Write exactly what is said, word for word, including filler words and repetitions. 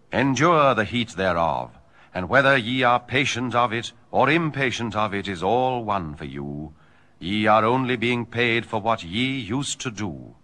Endure the heat thereof, and whether ye are patient of it or impatient of it is all one for you. Ye are only being paid for what ye used to do.